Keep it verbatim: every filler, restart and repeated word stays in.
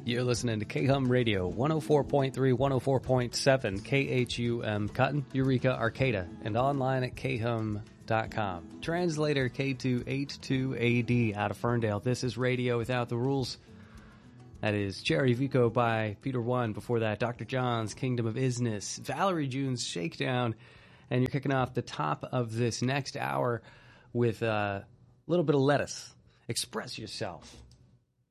You're listening to K-Hum Radio, one oh four point three, one oh four point seven, K H U M, Cotton, Eureka, Arcata, and online at k hum dot com. Translator K two eighty-two A D out of Ferndale. This is Radio Without the Rules. That is Cherry Vico by Peter One. Before that, Doctor John's Kingdom of Isness, Valerie June's Shakedown, and you're kicking off the top of this next hour with a little bit of lettuce. Express yourself.